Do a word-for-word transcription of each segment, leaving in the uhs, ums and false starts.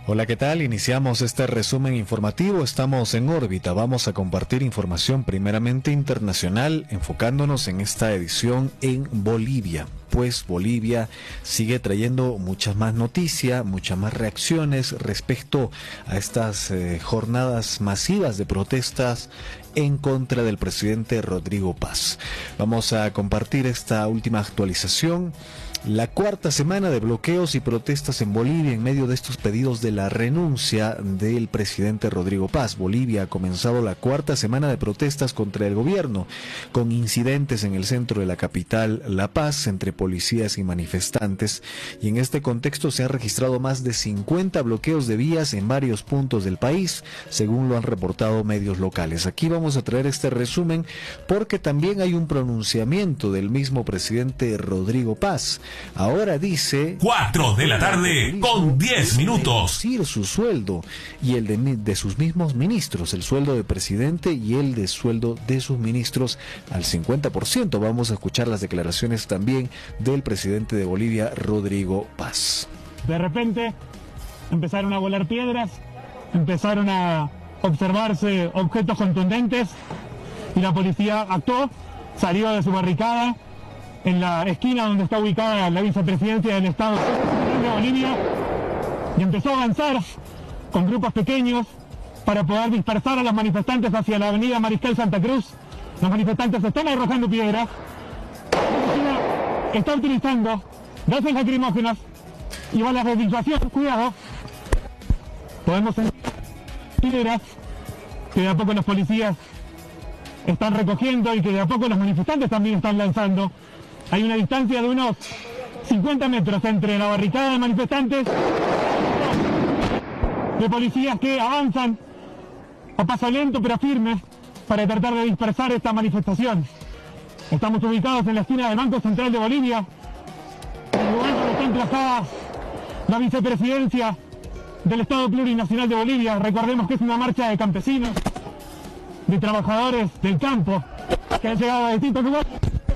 Hola, ¿qué tal? Iniciamos este resumen informativo. Estamos en órbita. Vamos a compartir información primeramente internacional, enfocándonos en esta edición en Bolivia. Pues Bolivia sigue trayendo muchas más noticias, muchas más reacciones respecto a estas eh, jornadas masivas de protestas en contra del presidente Rodrigo Paz. Vamos a compartir esta última actualización. La cuarta semana de bloqueos y protestas en Bolivia en medio de estos pedidos de la renuncia del presidente Rodrigo Paz. Bolivia ha comenzado la cuarta semana de protestas contra el gobierno, con incidentes en el centro de la capital, La Paz, entre policías y manifestantes. Y en este contexto se han registrado más de cincuenta bloqueos de vías en varios puntos del país, según lo han reportado medios locales. Aquí vamos a traer este resumen porque también hay un pronunciamiento del mismo presidente Rodrigo Paz. Ahora dice cuatro de la tarde con diez minutos. Reducir su sueldo y el de, de sus mismos ministros, el sueldo del presidente y el de sueldo de sus ministros al cincuenta por ciento. Vamos a escuchar las declaraciones también del presidente de Bolivia, Rodrigo Paz. De repente empezaron a volar piedras, empezaron a observarse objetos contundentes y la policía actuó, salió de su barricada en la esquina donde está ubicada la vicepresidencia del Estado de Bolivia y empezó a avanzar con grupos pequeños para poder dispersar a los manifestantes hacia la avenida Mariscal Santa Cruz. Los manifestantes están arrojando piedras, la policía está utilizando gases lacrimógenos y balas de disuasión. Cuidado, podemos sentir piedras que de a poco los policías están recogiendo y que de a poco los manifestantes también están lanzando. Hay una distancia de unos cincuenta metros entre la barricada de manifestantes de policías que avanzan a paso lento pero firme para tratar de dispersar esta manifestación. Estamos ubicados en la esquina del Banco Central de Bolivia, en el lugar donde está emplazada la vicepresidencia del Estado Plurinacional de Bolivia. Recordemos que es una marcha de campesinos, de trabajadores del campo, que han llegado a distintos lugares.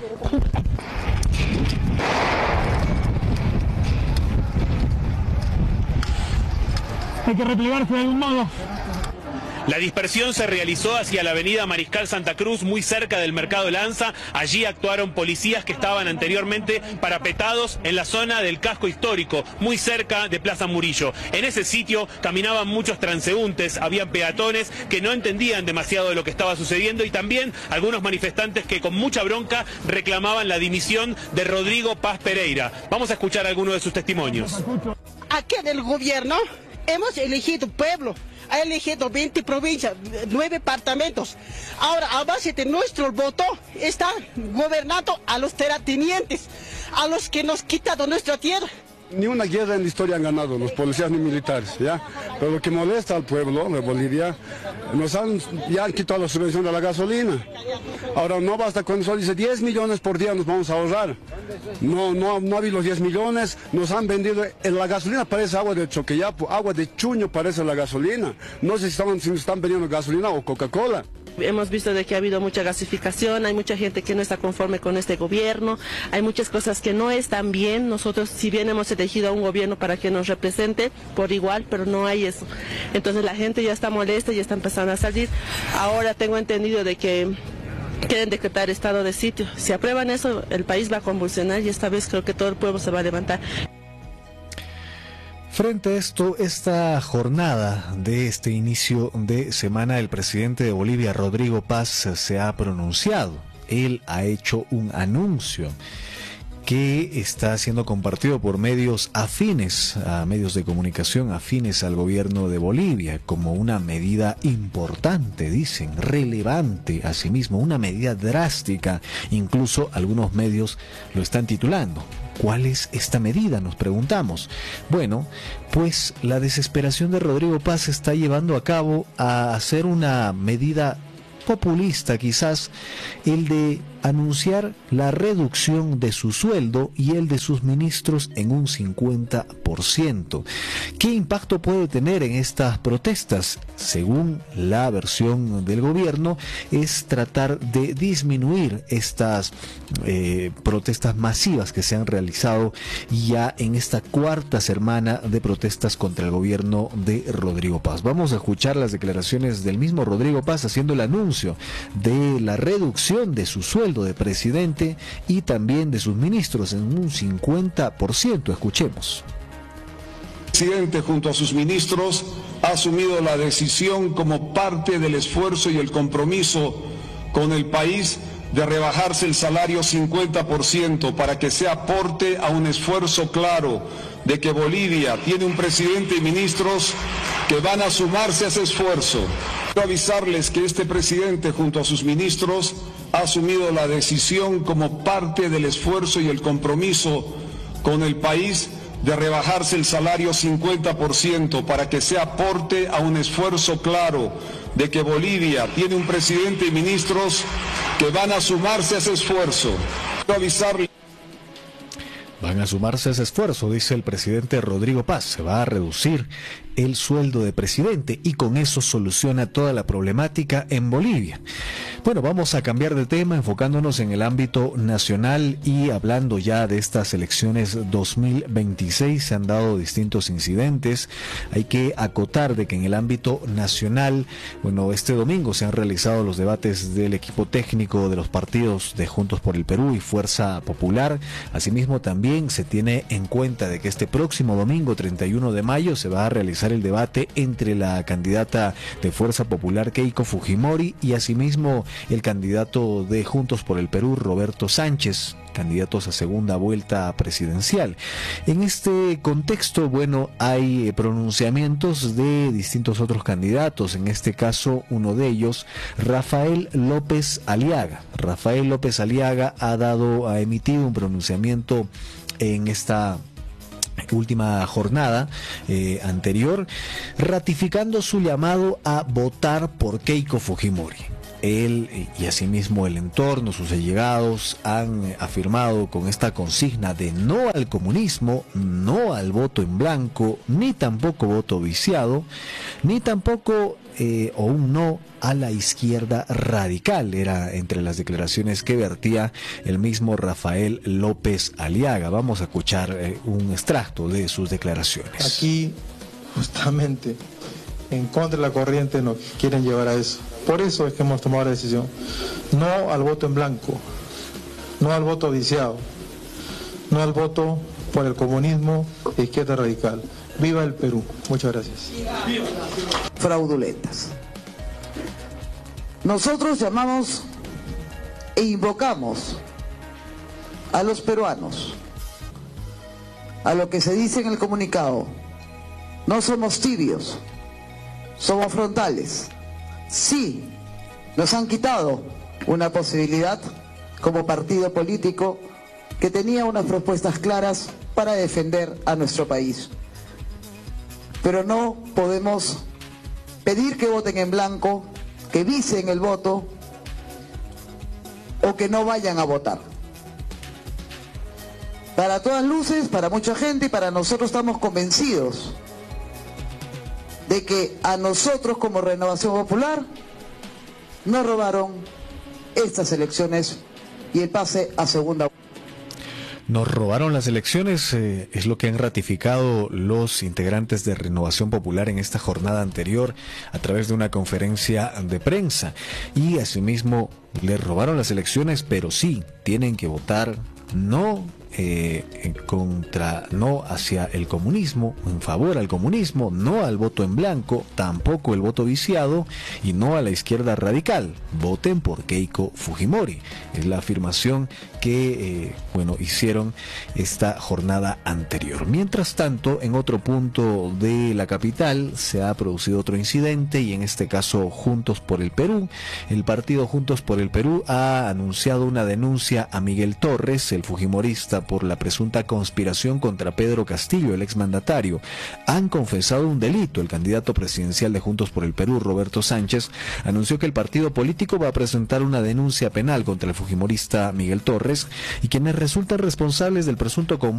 Hay que replegarse de algún modo. La dispersión se realizó hacia la avenida Mariscal Santa Cruz, muy cerca del Mercado Lanza. Allí actuaron policías que estaban anteriormente parapetados en la zona del casco histórico, muy cerca de Plaza Murillo. En ese sitio caminaban muchos transeúntes, había peatones que no entendían demasiado de lo que estaba sucediendo y también algunos manifestantes que con mucha bronca reclamaban la dimisión de Rodrigo Paz Pereira. Vamos a escuchar algunos de sus testimonios. Aquí en el gobierno hemos elegido pueblo. Ha elegido veinte provincias, nueve departamentos. Ahora, a base de nuestro voto, está gobernando a los terratenientes, a los que nos quitado nuestra tierra. Ni una guerra en la historia han ganado los policías ni militares, ¿ya? Pero lo que molesta al pueblo de Bolivia, nos han, ya han quitado la subvención de la gasolina. Ahora no basta cuando solo dice diez millones por día nos vamos a ahorrar. No, no, no ha habido los diez millones, nos han vendido, la gasolina parece agua de Choqueyapo, agua de Chuño parece la gasolina. No sé si están, si nos están vendiendo gasolina o Coca-Cola. Hemos visto de que ha habido mucha gasificación, hay mucha gente que no está conforme con este gobierno, hay muchas cosas que no están bien. Nosotros, si bien hemos elegido a un gobierno para que nos represente por igual, pero no hay eso. Entonces la gente ya está molesta y está empezando a salir. Ahora tengo entendido de que quieren decretar estado de sitio. Si aprueban eso, el país va a convulsionar y esta vez creo que todo el pueblo se va a levantar. Frente a esto, esta jornada de este inicio de semana, el presidente de Bolivia, Rodrigo Paz, se ha pronunciado. Él ha hecho un anuncio que está siendo compartido por medios afines, a medios de comunicación afines al gobierno de Bolivia, como una medida importante, dicen, relevante, asimismo, una medida drástica. Incluso algunos medios lo están titulando. ¿Cuál es esta medida?, nos preguntamos. Bueno, pues la desesperación de Rodrigo Paz está llevando a cabo a hacer una medida populista, quizás, el de anunciar la reducción de su sueldo y el de sus ministros en un cincuenta por ciento. ¿Qué impacto puede tener en estas protestas? Según la versión del gobierno, es tratar de disminuir estas eh, protestas masivas que se han realizado ya en esta cuarta semana de protestas contra el gobierno de Rodrigo Paz. Vamos a escuchar las declaraciones del mismo Rodrigo Paz haciendo el anuncio de la reducción de su sueldo de presidente y también de sus ministros en un cincuenta por ciento. Escuchemos. El presidente junto a sus ministros ha asumido la decisión como parte del esfuerzo y el compromiso con el país de rebajarse el salario cincuenta por ciento para que sea aporte a un esfuerzo claro de que Bolivia tiene un presidente y ministros que van a sumarse a ese esfuerzo. Quiero avisarles que este presidente junto a sus ministros ha asumido la decisión como parte del esfuerzo y el compromiso con el país de rebajarse el salario cincuenta por ciento para que sea aporte a un esfuerzo claro de que Bolivia tiene un presidente y ministros que van a sumarse a ese esfuerzo. Quiero avisarles. Van a sumarse a ese esfuerzo, dice el presidente Rodrigo Paz. Se va a reducir el sueldo de presidente y con eso soluciona toda la problemática en Bolivia. Bueno, vamos a cambiar de tema, enfocándonos en el ámbito nacional y hablando ya de estas elecciones dos mil veintiséis. Se han dado distintos incidentes. Hay que acotar de que en el ámbito nacional, bueno, este domingo se han realizado los debates del equipo técnico de los partidos de Juntos por el Perú y Fuerza Popular. Asimismo, también se tiene en cuenta de que este próximo domingo, treinta y uno de mayo, se va a realizar el debate entre la candidata de Fuerza Popular, Keiko Fujimori, y asimismo el candidato de Juntos por el Perú, Roberto Sánchez, candidatos a segunda vuelta presidencial. En este contexto, bueno, hay pronunciamientos de distintos otros candidatos. En este caso, uno de ellos, Rafael López Aliaga. Rafael López Aliaga ha dado, ha emitido un pronunciamiento en esta última jornada eh, anterior, ratificando su llamado a votar por Keiko Fujimori. Él y asimismo el entorno, sus allegados, han afirmado con esta consigna de no al comunismo, no al voto en blanco, ni tampoco voto viciado, ni tampoco eh, o un no a la izquierda radical. Era entre las declaraciones que vertía el mismo Rafael López Aliaga. Vamos a escuchar eh, un extracto de sus declaraciones. Aquí, justamente, en contra de la corriente nos quieren llevar a eso. Por eso es que hemos tomado la decisión. No al voto en blanco, no al voto viciado, no al voto por el comunismo e izquierda radical. ¡Viva el Perú! Muchas gracias. Fraudulentas. Nosotros llamamos e invocamos a los peruanos a lo que se dice en el comunicado. No somos tibios, somos frontales. Sí, nos han quitado una posibilidad como partido político que tenía unas propuestas claras para defender a nuestro país. Pero no podemos pedir que voten en blanco, que vicien el voto o que no vayan a votar. Para todas luces, para mucha gente y para nosotros estamos convencidos de que a nosotros como Renovación Popular nos robaron estas elecciones y el pase a segunda vuelta. Nos robaron las elecciones, eh, es lo que han ratificado los integrantes de Renovación Popular en esta jornada anterior a través de una conferencia de prensa. Y asimismo, les robaron las elecciones, pero sí, tienen que votar no eh, contra, no hacia el comunismo, en favor al comunismo, no al voto en blanco, tampoco el voto viciado y no a la izquierda radical. Voten por Keiko Fujimori. Es la afirmación que eh, bueno, hicieron esta jornada anterior. Mientras tanto, en otro punto de la capital se ha producido otro incidente y en este caso Juntos por el Perú. El partido Juntos por el Perú ha anunciado una denuncia a Miguel Torres, el fujimorista Alianza por la presunta conspiración contra Pedro Castillo, el exmandatario, han confesado un delito. El candidato presidencial de Juntos por el Perú, Roberto Sánchez, anunció que el partido político va a presentar una denuncia penal contra el fujimorista Miguel Torres y quienes resultan responsables del presunto